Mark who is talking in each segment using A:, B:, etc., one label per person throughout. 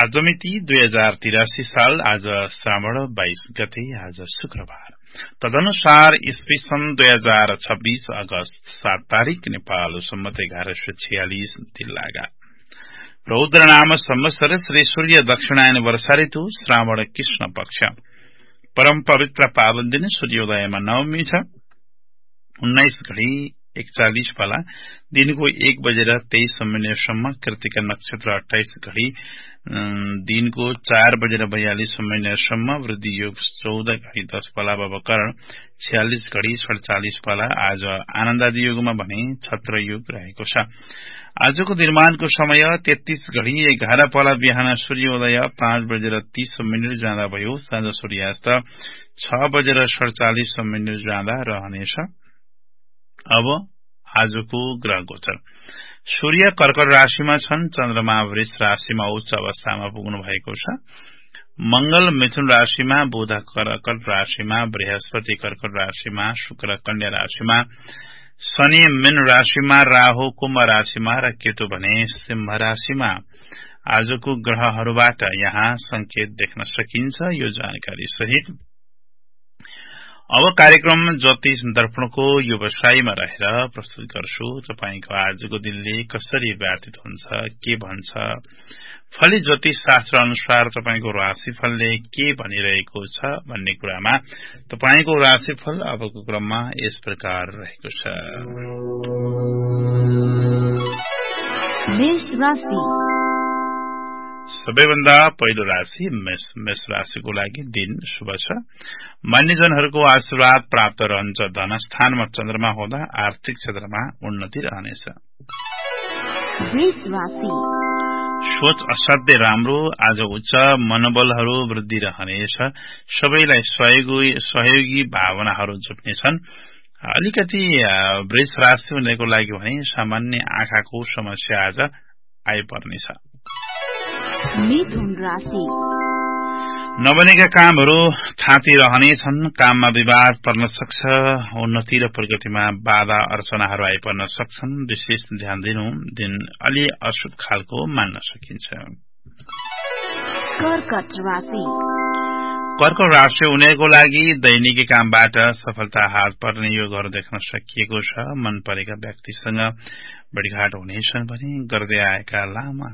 A: आज मिति 2083 साल आज श्रावण 22 गते आज शुक्रबार तदनुसार ईस्वी सन् 2026 अगस्त 7 तारिक नेपाल सम्मत 1146 दिल्लागा रौद्र नाम संवत्सर श्री सूर्य दक्षिणायन वर्षा ऋतु श्रावण कृष्ण पक्ष परम पवित्र पावन दिन सूर्योदयमा नवमी छ 19:41 पाला दिनको 1:23 कृतिका नक्षत्र 28 घड़ी दिनको 4:42 वृद्धि योग 14:10 पाला वकरण 46:47 पाला आज आनन्दादि युगमा भने छत्र युग रहेको छ। आजको दिनमानको समय 33:11 पाला बिहान सूर्योदय 5:30 जाँदा भयो साँझ सूर्यास्त 6:47 जाँदा रहनेछ। अब आजको ग्रह गोचर सूर्य कर्कट राशिमा छन्, चन्द्रमा वृष राशिमा उच्च अवस्थामा पुग्नु भएको छ। मंगल मिथुन राशिमा, बुध कर्कट राशिमा, बृहस्पति कर्कट राशिमा, शुक्र कन्या राशिमा, शनि मीन राशिमा, राहु कुम्भ राशिमा र केतु भने सिंह राशिमा। आजको ग्रहहरूबाट यहाँ संकेत देख्न सकिन्छ। यो जानकारी सहित अब कार्यक्रम ज्योतिष दर्पणको व्यवसायमा रहेर प्रस्तुत गर्छु। तपाईको आजको दिनले कसरी व्यतीत हुन्छ, के भन्छ, फली ज्योतिष शास्त्र अनुसार तपाईको राशिफलले के भनिरहेको छ भन्ने कुरामा तपाईको राशिफल अबको क्रममा यस प्रकार रहेको छ।
B: मेष राशि
A: सबैभन्दा पहिलो राशि मेष। मेष राशिको लागि दिन शुभ छ। मान्यजनहरूको आशीर्वाद प्राप्त रहन्छ। धनस्थानमा चन्द्रमा हुँदा आर्थिक क्षेत्रमा उन्नति रहनेछ।
B: वृष राशि
A: सोच असाध्यै राम्रो। आज उच्च मनोबलहरू वृद्धि रहनेछ। सबैलाई सहयोगी भावनाहरू जुट्नेछन्। अलिकति वृष राशि हुनेको लागि भने सामान्य आँखाको समस्या आज आइपर्नेछ।
B: मिथुन राशि
A: नबनेका कामहरू थाती रहनेछन्। काममा विवाद पर्न सक्छ। उन्नति र प्रगतिमा बाधा अर्चनाहरू आइपर्न सक्छन्। विशेष ध्यान दिनु। दिन अलि अशुभ खालको मान्न सकिन्छ।
B: कर्कट राशि
A: कर्कट राशि हुनेको लागि दैनिकी कामबाट सफलता हात पर्ने योगहरू देख्न सकिएको छ। मन परेका व्यक्तिसँग भेटघाट हुनेछन् भने गर्दै आएका लामा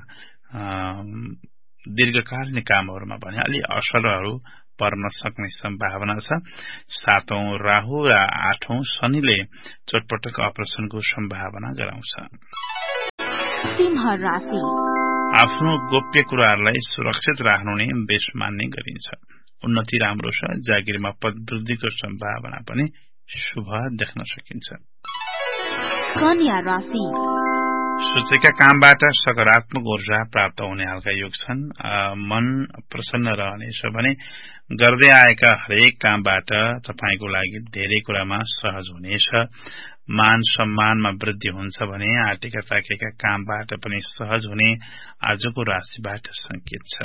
A: दीर्घकालीन कामहरूमा भने अलि असरहरू पर्न सक्ने सम्भावना छ। 7औं राहु र 8औं शनिले चटपटक अपरेसनको सम्भावना गराउँछ।
B: सिंह राशि
A: आफ्नो गोप्य कुराहरूलाई सुरक्षित राख्नु नै बेस मान्ने गरिन्छ। उन्नति राम्रो छ। जागिरमा पदवृद्धिको सम्भावना पनि शुभ देख्न सकिन्छ।
B: कन्या राशि
A: सोचेका कामबाट सकारात्मक ऊर्जा प्राप्त हुने हालका योग छन्। मन प्रसन्न रहनेछ भने गर्दै आएका हरेक कामबाट तपाईको लागि धेरै कुरामा सहज हुनेछ। मान सम्मानमा वृद्धि हुन्छ भने आटेका ताकेका कामबाट पनि सहज हुने आजको राशिबाट संकेत छ।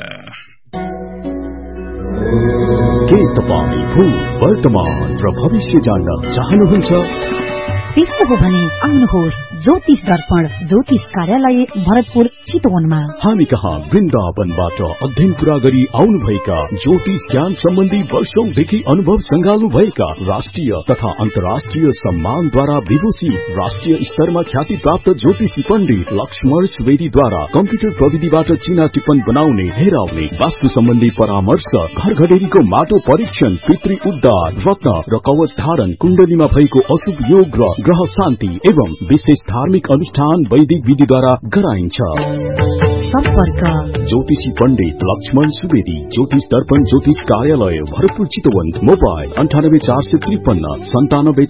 C: के तपाईँ भूत वर्तमान र भविष्य जान्न चाहनुहुन्छ?
B: त्यस्तो हो भने आउनुहोस् ज्योतिष दर्पण ज्योतिष कार्यालय भरतपुर चितवनमा।
C: हामी कहाँ वृन्दावनबाट अध्ययन पूरा गरी आउनुभएका ज्योतिष ज्ञान सम्बन्धी वर्षौंदेखि अनुभव संगाल्नु भएका राष्ट्रिय तथा अन्तर्राष्ट्रिय सम्मानद्वारा विभूषित राष्ट्रिय स्तरमा ख्याति प्राप्त ज्योतिषी पण्डित लक्ष्मण सुवेदीद्वारा कम्प्युटर प्रविधिबाट चिना टिप्पण बनाउने, हेराउने, वास्तु सम्बन्धी परामर्श, घर घडेरीको माटो परीक्षण, पितृ उद्धार, रत्न र कवच धारण, कुण्डलीमा भएको अशुभ योग र ग्रह शान्ति एवं विशेष धार्मिक अनुष्ठान वैदिक विधिद्वारा गराइन्छ।
B: सम्पर्क
C: ज्योतिषी पण्डित लक्ष्मण सुवेदी, ज्योतिष दर्पण ज्योतिष कार्यालय भरतपुर चितवन। मोबाइल 9845597658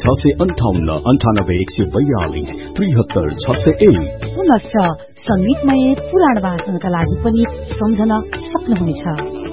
C: 98142 73601।
B: पुनश्च संगीतमय पुराण वाचनका लागि पनि सम्झन सक्नुहुनेछ।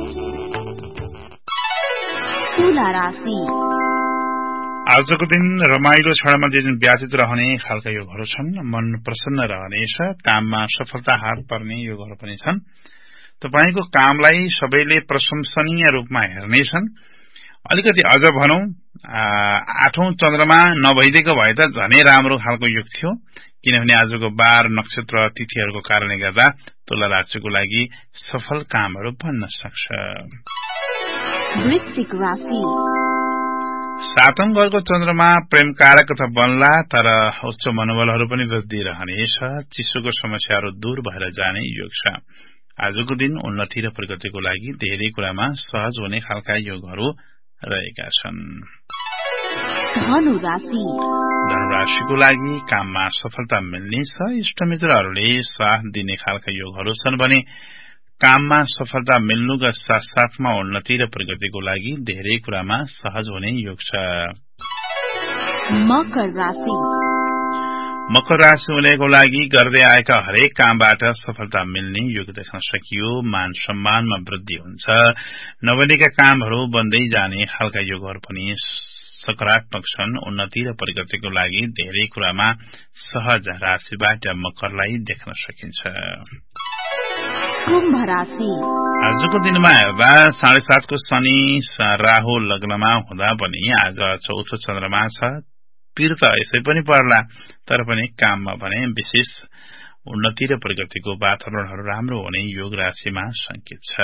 B: तुला राशि
A: आजको दिन रमाइलो क्षणमा दिन व्यतीत रहने खालका योगहरू छन्। मन प्रसन्न रहनेछ। काममा सफलता हात पर्ने योगहरू पनि छन्। तपाईको कामलाई सबैले प्रशंसनीय रूपमा हेर्नेछन्। अलिकति अझ भनौं 8औं चन्द्रमा नभइदिएको भए त झनै राम्रो खालको युग थियो। किनभने आजको बार नक्षत्र तिथिहरूको कारणले गर्दा तुला राशिको लागि सफल कामहरू बन्न सक्छ।
B: वृश्चिक राशि।
A: 7औं घरको चन्द्रमा प्रेम कारक त बन्ला, तर उच्च मनोबलहरू पनि वृद्धि रहनेछ। चिसोको समस्याहरू दूर भएर जाने योग छ। आजको दिन उन्नति र प्रगतिको लागि धेरै कुरामा सहज हुने खालका योगहरू रहेका छन्। धनुराशिको लागि काममा सफलता मिल्नेछ। इष्टमित्रहरूले साथ दिने खालका योगहरू छन् भने काममा सफलता मिल्नुका साथसाथमा उन्नति र प्रगतिको लागि धेरै कुरामा सहज हुने योग छ। मकर राशि हुनेको लागि गर्दै आएका हरेक कामबाट सफलता मिल्ने योग देख्न सकियो। मान सम्मानमा वृद्धि हुन्छ। नबनेका कामहरू बन्दै जाने खालका योगहरू पनि सकारात्मक छन्। उन्नति र प्रगतिको लागि धेरै कुरामा सहज राशिबाट मकरलाई देख्न सकिन्छ।
B: कुम्भ राशि।
A: आजको दिनमा हेर्दा 7.5 को शनि राहु लग्नमा हुँदा पनि आज चौथो चन्द्रमा छ। पीर त यसै पनि पर्ला, तर पनि काममा भने विशेष उन्नति र प्रगतिको वातावरणहरू राम्रो हुने योग राशिमा संकेत छ।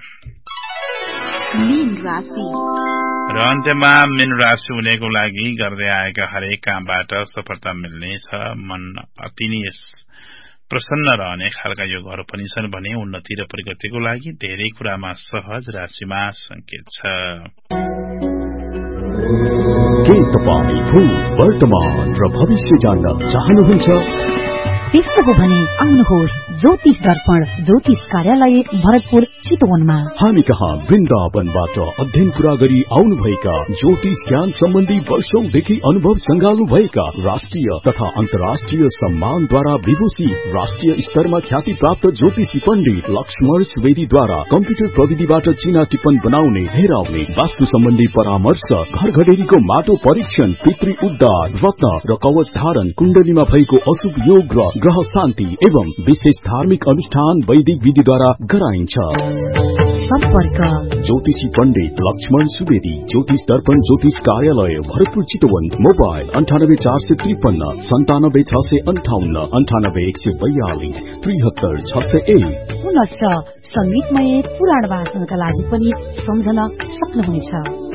B: मीन राशि।
A: र अन्त्यमा मीन राशि हुनेको लागि गर्दै आएका हरेक कामबाट सफलता मिल्नेछ। मन अति नै प्रसन्न रहने खालका योगहरू पनि छन् भने उन्नति र प्रगतिको लागि धेरै कुरामा सहज राशिमा संकेत छ।
C: के तपाईँ भूत, वर्तमान र भविष्य जान्न चाहनुहुन्छ?
B: त्यस्तो हो भने आउनुहोस् ज्योतिष दर्पण ज्योतिष कार्यालय भरतपुर चितवनमा।
C: हामी कहाँ वृन्दावनबाट अध्ययन पूरा गरी आउनुभएका ज्योतिष ज्ञान सम्बन्धी वर्षौंदेखि अनुभव संगाल्नु भएका राष्ट्रिय तथा अन्तर्राष्ट्रिय सम्मानद्वारा विभूषित राष्ट्रिय स्तरमा ख्याति प्राप्त ज्योतिषी पण्डित लक्ष्मण सुवेदीद्वारा कम्प्युटर प्रविधिबाट चिना टिप्पण बनाउने, हेराउने, वास्तु सम्बन्धी परामर्श, घर घडेरीको माटो परीक्षण, पितृ उद्धार, रत्न र कवच धारण, कुण्डलीमा भएको अशुभ योग र ग्रह शान्ति एवं विशेष धार्मिक अनुष्ठान वैदिक विधिद्वारा गराइन्छ।
B: सम्पर्क
C: ज्योतिषी पण्डित लक्ष्मण सुवेदी, ज्योतिष दर्पण ज्योतिष कार्यालय भरतपुर चितवन। मोबाइल 9845597658 98142 73601।
B: पुनश्च संगीतमय पुराण वाचनका लागि पनि सम्झन सक्नुहुनेछ।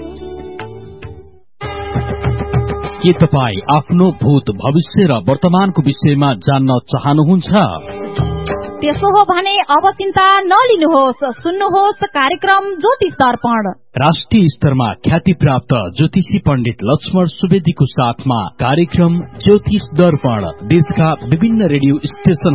D: के तपाईँ आफ्नो भूत, भविष्य र वर्तमानको विषयमा जान्न चाहनुहुन्छ?
B: त्यसो हो भने अब चिन्ता नलिनुहोस्, सुन्नुहोस् कार्यक्रम ज्योतिष दर्पण।
D: राष्ट्रिय स्तरमा ख्याति प्राप्त ज्योतिषी पण्डित लक्ष्मण सुवेदीको साथमा कार्यक्रम ज्योतिष दर्पण देशका विभिन्न रेडियो स्टेशन